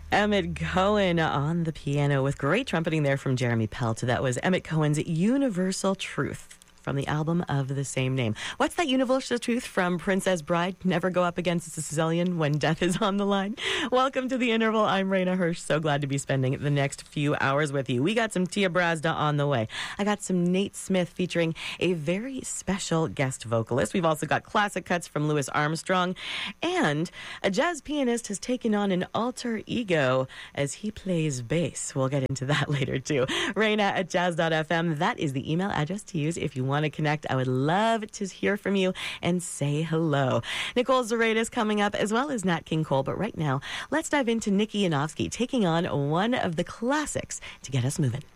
Emmett Cohen on the piano with great trumpeting there from Jeremy Pelt. That was Emmett Cohen's Universal Truth from the album of the same name. What's that universal truth from Princess Bride? Never go up against a Sicilian when death is on the line. Welcome to The Interval. I'm Raina Hirsch. So glad to be spending the next few hours with you. We got some Tia Brazda on the way. I got some Nate Smith featuring a very special guest vocalist. We've also got classic cuts from Louis Armstrong. And a jazz pianist has taken on an alter ego as he plays bass. We'll get into that later too. Raina@jazz.fm. That is the email address to use if you want to connect. I would love to hear from you and say hello. Nicole Zarate coming up, as well as Nat King Cole. But right now, let's dive into Nikki Yanofsky taking on one of the classics to get us moving.